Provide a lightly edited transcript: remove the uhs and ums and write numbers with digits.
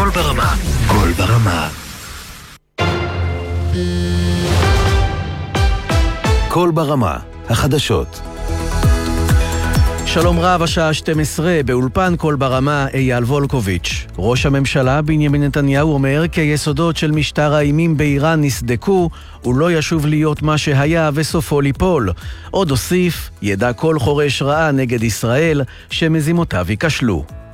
קול ברמה. קול ברמה. קול ברמה. החדשות. שלום רב, השעה 12, באולפן קול ברמה אייל וולקוביץ'. ראש הממשלה בנימין נתניהו אומר כי היסודות של משטר האימים באיראן נסדקו, הוא לא ישוב להיות מה שהיה וסופו ליפול. עוד הוסיף, ידע כל חורש רעה נגד ישראל שמזימותיו ייכשלו.